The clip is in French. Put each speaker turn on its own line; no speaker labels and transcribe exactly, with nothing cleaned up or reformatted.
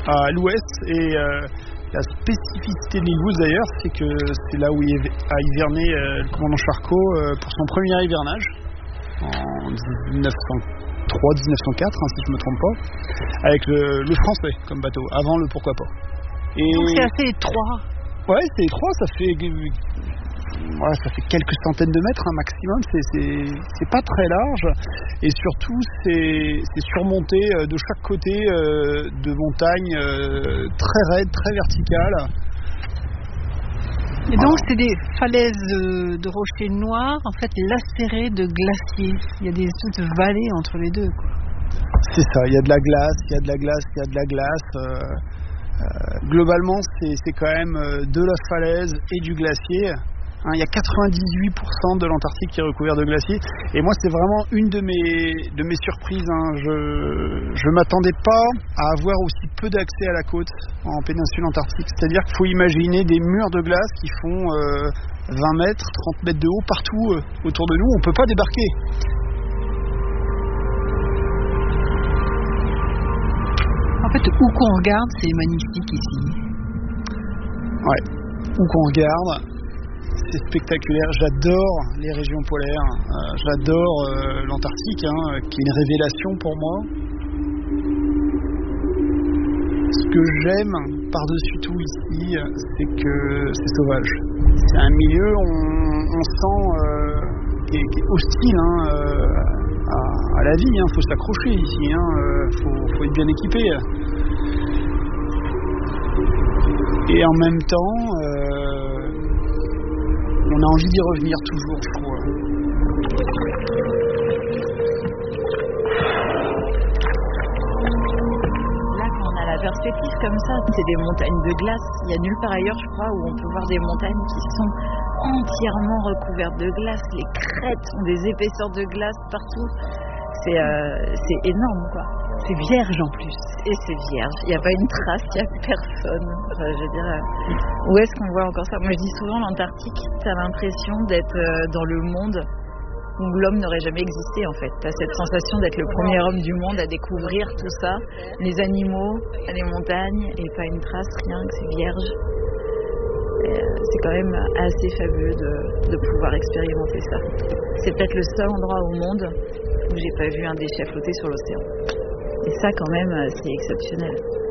à l'ouest. Et euh, la spécificité de l'île Vouze d'ailleurs, c'est que c'est là où il a hiverné euh, le commandant Charcot euh, pour son premier hivernage en dix-neuf cent trois dix-neuf cent quatre, hein, si je ne me trompe pas, avec le, le français comme bateau, avant le pourquoi pas.
Et donc c'est assez étroit.
Ouais, c'est étroit, ça fait, ouais, ça fait quelques centaines de mètres, un hein, maximum, c'est, c'est, c'est pas très large, et surtout c'est, c'est surmonté de chaque côté euh, de montagnes euh, très raides, très verticales.
Et donc voilà. C'est des falaises de rochers noirs, en fait lacérées de glaciers. Il y a des espèces de vallées entre les deux, quoi.
C'est ça, il y a de la glace, il y a de la glace, il y a de la glace. Euh, euh, globalement, c'est, c'est quand même de la falaise et du glacier. Hein, il y a quatre-vingt-dix-huit pour cent de l'Antarctique qui est recouvert de glaciers. Et moi, c'est vraiment une de mes, de mes surprises. Hein. Je ne m'attendais pas à avoir aussi peu d'accès à la côte en péninsule antarctique. C'est-à-dire qu'il faut imaginer des murs de glace qui font euh, vingt mètres, trente mètres de haut partout euh, autour de nous. On ne peut pas débarquer.
En fait, où qu'on regarde, c'est magnifique ici.
Ouais, où qu'on regarde, c'est spectaculaire. J'adore les régions polaires. Euh, j'adore euh, l'Antarctique, hein, qui est une révélation pour moi. Ce que j'aime par-dessus tout ici, c'est que c'est sauvage. C'est un milieu, on, on sent, euh, qui, est, qui est hostile hein, euh, à, à la vie. Il hein, faut s'accrocher ici. Il hein, euh, faut, faut être bien équipé. Et en même temps, euh, on a envie d'y revenir toujours, je trouve.
Là, quand on a la perspective comme ça, c'est des montagnes de glace. Il y a nulle part ailleurs, je crois, où on peut voir des montagnes qui sont entièrement recouvertes de glace. Les crêtes ont des épaisseurs de glace partout. C'est, euh, c'est énorme, quoi. C'est vierge en plus. Et c'est vierge. Il n'y a pas une trace, il n'y a personne. Enfin, je veux dire, euh, où est-ce qu'on voit encore ça ? Moi, je dis souvent l'Antarctique, tu as l'impression d'être euh, dans le monde où l'homme n'aurait jamais existé, en fait. Tu as cette sensation d'être le premier homme du monde à découvrir tout ça. Les animaux, les montagnes, et pas une trace, rien, que c'est vierge. Et, euh, c'est quand même assez fabuleux de, de pouvoir expérimenter ça. C'est peut-être le seul endroit au monde où j'ai pas vu un déchet flotter sur l'océan. Et ça, quand même, c'est exceptionnel.